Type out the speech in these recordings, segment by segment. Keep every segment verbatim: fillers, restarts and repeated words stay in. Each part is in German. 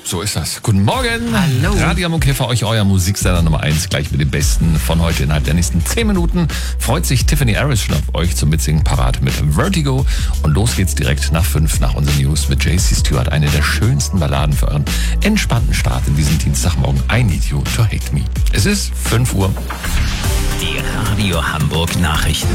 So ist das. Guten Morgen. Hallo. Radio Hamburg hier für euch, euer Musiksender Nummer eins, gleich mit dem Besten von heute innerhalb der nächsten zehn Minuten. Freut sich Tiffany Harris schon auf euch zum Mitsingen parat mit Vertigo. Und los geht's direkt nach fünf nach unseren News mit J C Stewart. Eine der schönsten Balladen für euren entspannten Start in diesem Dienstagmorgen. I Need You to Hate Me. Es ist fünf Uhr. Die Radio Hamburg Nachrichten.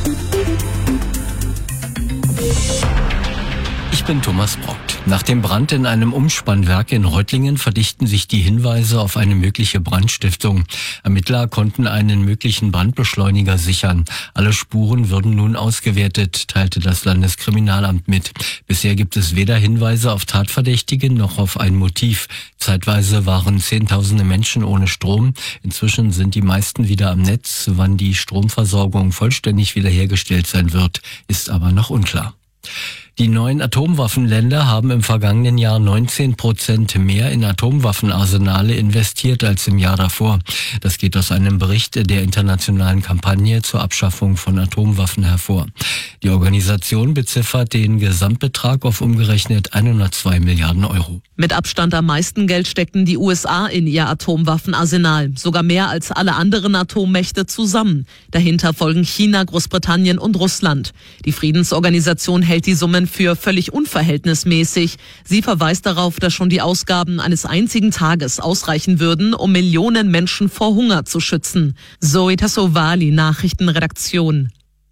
Ich bin Thomas Brockt. Nach dem Brand in einem Umspannwerk in Reutlingen verdichten sich die Hinweise auf eine mögliche Brandstiftung. Ermittler konnten einen möglichen Brandbeschleuniger sichern. Alle Spuren würden nun ausgewertet, teilte das Landeskriminalamt mit. Bisher gibt es weder Hinweise auf Tatverdächtige noch auf ein Motiv. Zeitweise waren Zehntausende Menschen ohne Strom. Inzwischen sind die meisten wieder am Netz. Wann die Stromversorgung vollständig wiederhergestellt sein wird, ist aber noch unklar. Die neuen Atomwaffenländer haben im vergangenen Jahr neunzehn Prozent mehr in Atomwaffenarsenale investiert als im Jahr davor. Das geht aus einem Bericht der internationalen Kampagne zur Abschaffung von Atomwaffen hervor. Die Organisation beziffert den Gesamtbetrag auf umgerechnet hundertzwei Milliarden Euro. Mit Abstand am meisten Geld steckten die U S A in ihr Atomwaffenarsenal. Sogar mehr als alle anderen Atommächte zusammen. Dahinter folgen China, Großbritannien und Russland. Die Friedensorganisation hält die Summen für völlig unverhältnismäßig. Sie verweist darauf, dass schon die Ausgaben eines einzigen Tages ausreichen würden, um Millionen Menschen vor Hunger zu schützen. Zoe Tassovali, Nachrichtenredaktion.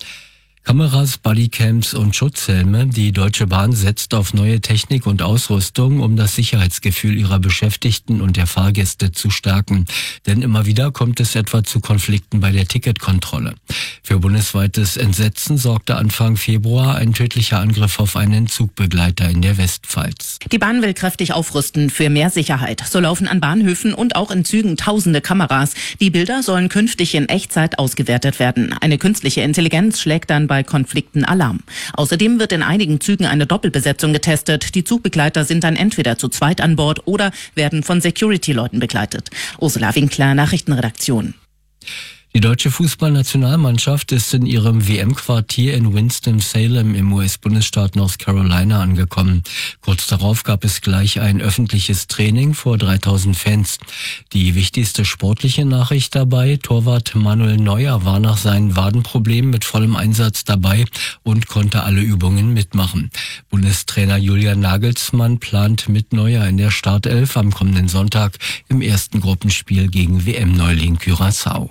Kameras, Bodycams und Schutzhelme. Die Deutsche Bahn setzt auf neue Technik und Ausrüstung, um das Sicherheitsgefühl ihrer Beschäftigten und der Fahrgäste zu stärken. Denn immer wieder kommt es etwa zu Konflikten bei der Ticketkontrolle. Für bundesweites Entsetzen sorgte Anfang Februar ein tödlicher Angriff auf einen Zugbegleiter in der Westpfalz. Die Bahn will kräftig aufrüsten für mehr Sicherheit. So laufen an Bahnhöfen und auch in Zügen tausende Kameras. Die Bilder sollen künftig in Echtzeit ausgewertet werden. Eine künstliche Intelligenz schlägt dann bei Konflikten Alarm. Außerdem wird in einigen Zügen eine Doppelbesetzung getestet. Die Zugbegleiter sind dann entweder zu zweit an Bord oder werden von Security-Leuten begleitet. Ursula Winkler, Nachrichtenredaktion. Die deutsche Fußballnationalmannschaft ist in ihrem W M-Quartier in Winston-Salem im U S-Bundesstaat North Carolina angekommen. Kurz darauf gab es gleich ein öffentliches Training vor dreitausend Fans. Die wichtigste sportliche Nachricht dabei: Torwart Manuel Neuer war nach seinen Wadenproblemen mit vollem Einsatz dabei und konnte alle Übungen mitmachen. Bundestrainer Julian Nagelsmann plant mit Neuer in der Startelf am kommenden Sonntag im ersten Gruppenspiel gegen W M-Neuling Curaçao.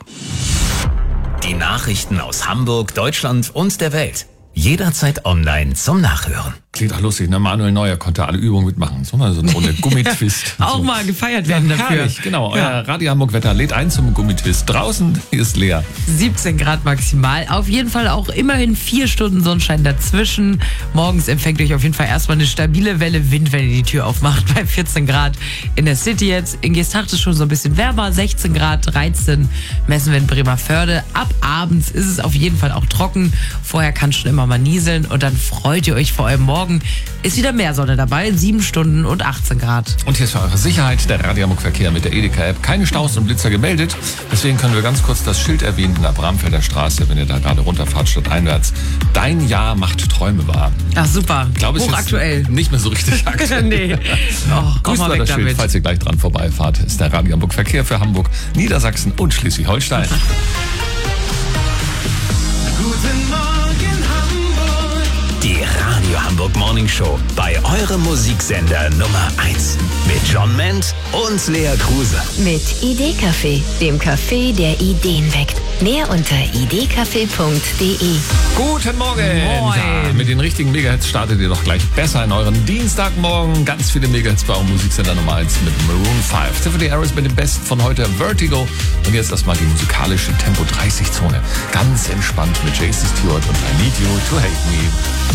Die Nachrichten aus Hamburg, Deutschland und der Welt. Jederzeit online zum Nachhören. Klingt auch lustig, ne? Manuel Neuer konnte alle Übungen mitmachen. So mal so eine Runde Gummitwist. Auch so. mal gefeiert werden ja, dafür. Herrlich, genau. Ja. Euer Radio Hamburg Wetter lädt ein zum Gummitwist. Draußen ist leer. siebzehn Grad maximal. Auf jeden Fall auch immerhin vier Stunden Sonnenschein dazwischen. Morgens empfängt euch auf jeden Fall erstmal eine stabile Welle Wind, wenn ihr die Tür aufmacht, bei vierzehn Grad in der City jetzt. In Geesthacht ist schon so ein bisschen wärmer, sechzehn Grad, dreizehn messen wir in Bremervörde. Ab abends ist es auf jeden Fall auch trocken. Vorher kann es schon immer mal nieseln und dann freut ihr euch vor allem morgen. Ist wieder mehr Sonne dabei, sieben Stunden und achtzehn Grad. Und hier ist für eure Sicherheit der Radio Hamburg Verkehr mit der Edeka-App. Keine Staus und Blitzer gemeldet. Deswegen können wir ganz kurz das Schild erwähnen in der Bramfelder Straße, wenn ihr da gerade runterfahrt statt einwärts. Dein Jahr macht Träume wahr. Ach super, Ich glaube, es hochaktuell. ist nicht mehr so richtig aktuell. Nee. Oh, Grüßt mal mal weg das Schild, damit. falls ihr gleich dran vorbeifahrt. Ist der Radio Hamburg Verkehr für Hamburg, Niedersachsen und Schleswig-Holstein. Guten Morgen Hamburg. Die Radio Hamburg Morning Show bei eurem Musiksender Nummer eins. Mit John Ment und Lea Kruse. Mit Idee-Café, dem Café, der Ideen weckt. Mehr unter idcafé punkt de. Guten Morgen! Moin. Ja, mit den richtigen Megahits startet ihr doch gleich besser in euren Dienstagmorgen. Ganz viele Megahits bei eurem Musiksender Nummer eins mit Maroon fünf. Tiffany Harris mit dem Besten von heute, Vertigo. Und jetzt erstmal die musikalische Tempo dreißig Zone. Ganz entspannt mit J C Stewart und I Need You to Hate Me.